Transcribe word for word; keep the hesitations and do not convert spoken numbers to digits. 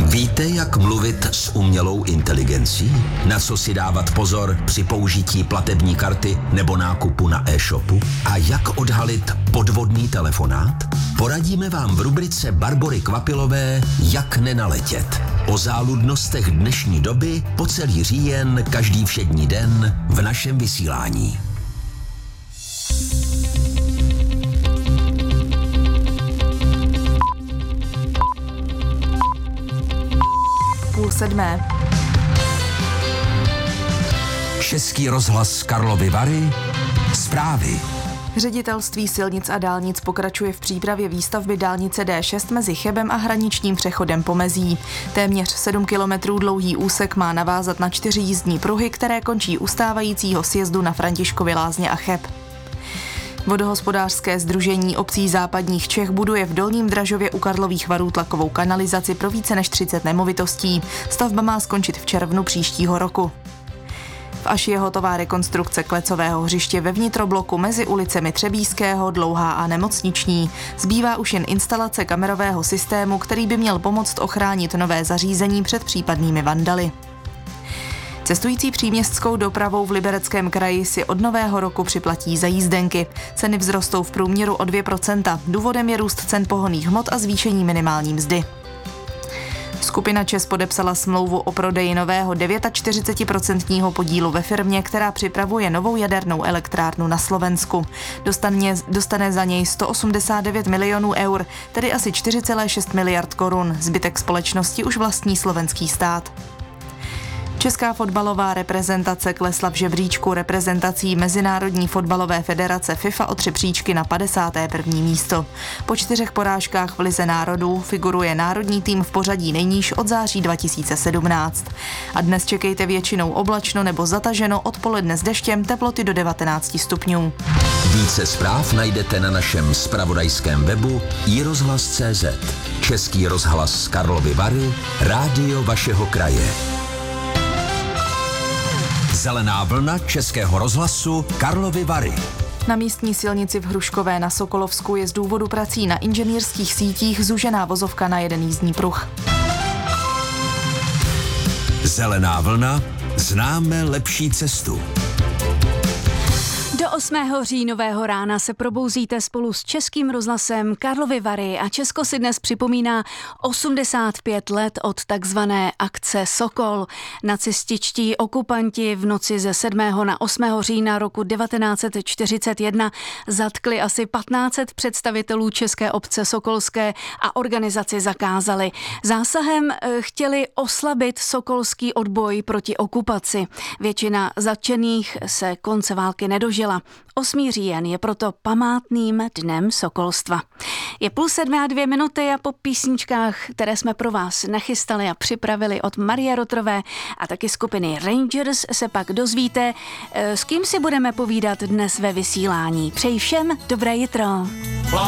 Víte, jak mluvit s umělou inteligencí? Na co si dávat pozor při použití platební karty nebo nákupu na e-shopu? A jak odhalit podvodný telefonát? Poradíme vám v rubrice Barbory Kvapilové Jak nenaletět. O záludnostech dnešní doby po celý říjen každý všední den v našem vysílání. Půl sedmé. Český rozhlas Karlovy Vary. Zprávy. Ředitelství silnic a dálnic pokračuje v přípravě výstavby dálnice D šest mezi Chebem a hraničním přechodem Pomezí. Téměř sedm kilometrů dlouhý úsek má navázat na čtyři jízdní pruhy, které končí u stávajícího sjezdu na Františkovy Lázně a Cheb. Vodohospodářské sdružení obcí západních Čech buduje v Dolním Dražově u Karlových Varů tlakovou kanalizaci pro více než třicet nemovitostí. Stavba má skončit v červnu příštího roku. V Aši je hotová rekonstrukce klecového hřiště ve vnitrobloku mezi ulicemi Třebíského, Dlouhá a Nemocniční. Zbývá už jen instalace kamerového systému, který by měl pomoct ochránit nové zařízení před případnými vandaly. Cestující příměstskou dopravou v Libereckém kraji si od nového roku připlatí za jízdenky. Ceny vzrostou v průměru o dvě procenta. Důvodem je růst cen pohonných hmot a zvýšení minimální mzdy. Skupina ČEZ podepsala smlouvu o prodeji nového čtyřicet devět procent podílu ve firmě, která připravuje novou jadernou elektrárnu na Slovensku. Dostane, dostane za něj sto osmdesát devět milionů eur, tedy asi čtyři celé šest miliard korun. Zbytek společnosti už vlastní slovenský stát. Česká fotbalová reprezentace klesla v žebříčku reprezentací Mezinárodní fotbalové federace FIFA o tři příčky na padesáté první místo. Po čtyřech porážkách v Lize národů figuruje národní tým v pořadí nejníž od září dva tisíce sedmnáct. A dnes čekejte většinou oblačno nebo zataženo, odpoledne s deštěm, teploty do devatenáct stupňů. Více zpráv najdete na našem zpravodajském webu i rozhlas tečka cé zet. Český rozhlas Karlovy Vary, rádio vašeho kraje. Zelená vlna Českého rozhlasu Karlovy Vary. Na místní silnici v Hruškové na Sokolovsku je z důvodu prací na inženýrských sítích zúžená vozovka na jeden jízdní pruh. Zelená vlna, známe lepší cestu. Do osmého říjnového rána se probouzíte spolu s Českým rozhlasem Karlovy Vary a Česko si dnes připomíná osmdesát pět let od takzvané akce Sokol. Nacističtí okupanti v noci ze sedmého na osmého října roku devatenáct set čtyřicet jedna zatkli asi patnáct set představitelů české obce Sokolské a organizaci zakázali. Zásahem chtěli oslabit sokolský odboj proti okupaci. Většina zatčených se konce války nedožila. osmý říjen je proto památným dnem sokolstva. Je půl sedmé a dvě minuty a po písničkách, které jsme pro vás nachystali a připravili od Marie Rotrové a taky skupiny Rangers, se pak dozvíte, s kým si budeme povídat dnes ve vysílání. Přeji všem dobré jitro.